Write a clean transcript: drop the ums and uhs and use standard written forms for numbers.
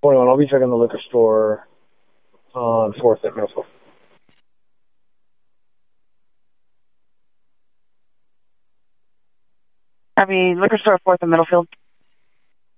21. I'll be checking the liquor store on 4th at Middlefield. Copy, liquor store 4th at Middlefield.